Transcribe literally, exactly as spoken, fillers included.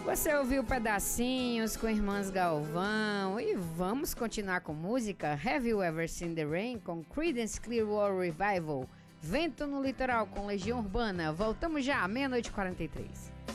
Você ouviu Pedacinhos com Irmãs Galvão e vamos continuar com música. Have You Ever Seen the Rain com Creedence Clearwater Revival. Vento no Litoral com Legião Urbana. Voltamos já, meia-noite e quarenta e três.